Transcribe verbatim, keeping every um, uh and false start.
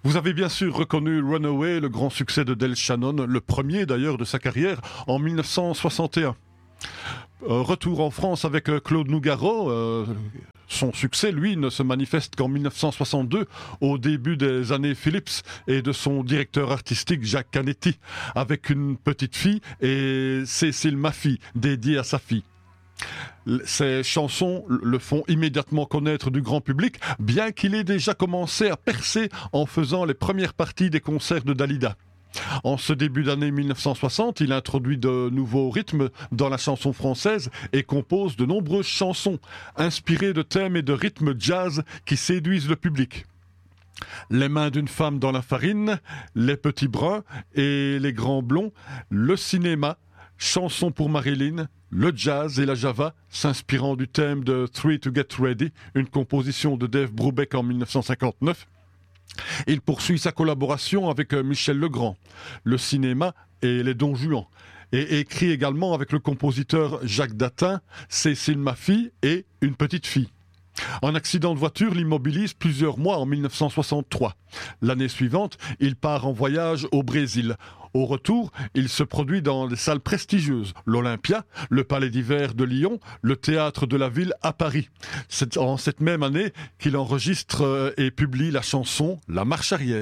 Vous avez bien sûr reconnu Runaway, le grand succès de Del Shannon, le premier d'ailleurs de sa carrière, en mille neuf cent soixante et un. Euh, retour en France avec euh, Claude Nougaro. Euh, son succès, lui, ne se manifeste qu'en mille neuf cent soixante-deux, au début des années Philips, et de son directeur artistique Jacques Canetti, avec une petite fille et Cécile Maffie, dédiée à sa fille. Ces chansons le font immédiatement connaître du grand public, bien qu'il ait déjà commencé à percer en faisant les premières parties des concerts de Dalida. En ce début d'année mille neuf cent soixante, il introduit de nouveaux rythmes dans la chanson française et compose de nombreuses chansons inspirées de thèmes et de rythmes jazz qui séduisent le public. Les mains d'une femme dans la farine, les petits bruns et les grands blonds, le cinéma, chansons pour Marilyn, le jazz et la java, s'inspirant du thème de Three to Get Ready, une composition de Dave Brubeck en mille neuf cent cinquante-neuf. Il poursuit sa collaboration avec Michel Legrand, le cinéma et les Don Juan, et écrit également avec le compositeur Jacques Datin, Cécile Maffie et Une petite fille. Un accident de voiture l'immobilise plusieurs mois en mille neuf cent soixante-trois. L'année suivante, il part en voyage au Brésil. Au retour, il se produit dans des salles prestigieuses, l'Olympia, le Palais d'hiver de Lyon, le Théâtre de la Ville à Paris. C'est en cette même année qu'il enregistre et publie la chanson La Marche arrière.